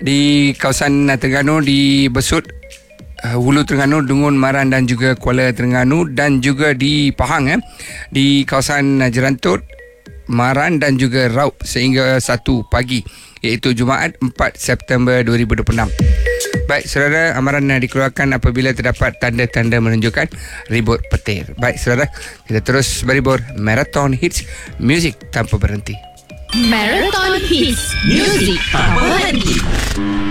di kawasan Terengganu, di Besut, Hulu Terengganu, Dungun, Maran dan juga Kuala Terengganu, dan juga di Pahang di kawasan Jerantut, Maran dan juga Raub sehingga 1 pagi, iaitu Jumaat 4 September 2026. Baik saudara, amaran dikeluarkan apabila terdapat tanda-tanda menunjukkan ribut petir. Baik saudara, kita terus beribur Marathon Hits, muzik tanpa berhenti. Marathon Hits, muzik tanpa berhenti.